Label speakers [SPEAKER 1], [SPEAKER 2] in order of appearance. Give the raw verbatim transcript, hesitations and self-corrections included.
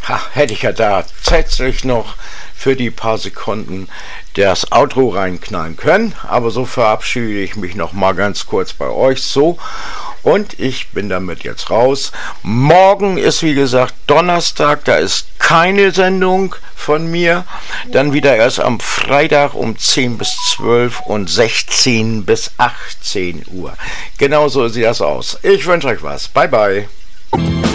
[SPEAKER 1] Ha, hätte ich ja da tatsächlich noch für die paar Sekunden das Outro reinknallen können. Aber so verabschiede ich mich noch mal ganz kurz bei euch so. Und ich bin damit jetzt raus. Morgen ist wie gesagt Donnerstag, da ist keine Sendung von mir. Dann wieder erst am Freitag um zehn bis zwölf und sechzehn bis achtzehn Uhr. Genau so sieht das aus. Ich wünsche euch was. Bye bye.